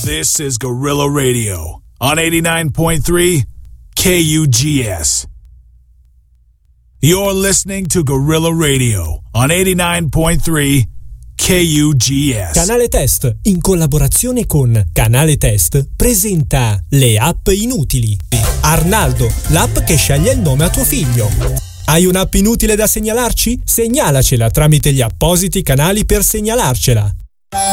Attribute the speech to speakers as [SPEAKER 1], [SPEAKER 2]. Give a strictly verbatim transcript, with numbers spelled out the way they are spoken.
[SPEAKER 1] This is Gorilla Radio on eighty-nine point three K U G S. You're listening to Gorilla Radio on eighty-nine point three K U G S.
[SPEAKER 2] Canale Test, in collaborazione con Canale Test, presenta le app inutili. Arnaldo, l'app che sceglie il nome a tuo figlio. Hai un'app inutile da segnalarci? Segnalacela tramite gli appositi canali per segnalarcela.